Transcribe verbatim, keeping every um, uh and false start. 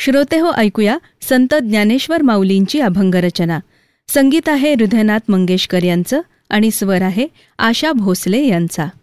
श्रोते हो, ऐकूया संत ज्ञानेश्वर माऊलींची अभंगरचना. संगीत आहे हृदयनाथ मंगेशकर यांचं आणि स्वर आहे आशा भोसले यांचा.